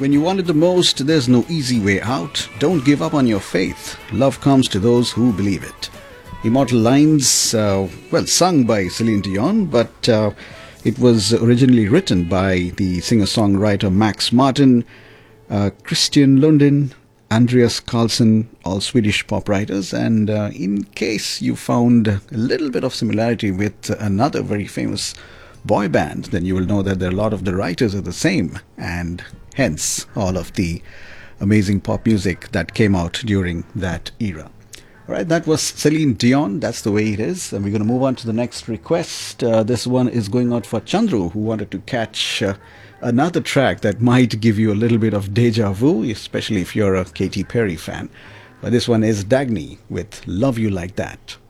When you want it the most, there's no easy way out. Don't give up on your faith. Love comes to those who believe it. Immortal lines, sung by Celine Dion, but it was originally written by the singer-songwriter Max Martin, Christian Lundin, Andreas Carlsson, all Swedish pop writers. And in case you found a little bit of similarity with another very famous boy band, then you will know that there are a lot of the writers are the same, and hence all of the amazing pop music that came out during that era. All right, that was Celine Dion. That's the way it is. And we're going to move on to the next request. This one is going out for Chandru, who wanted to catch another track that might give you a little bit of deja vu, especially if you're a Katy Perry fan. But this one is Dagny with Love You Like That.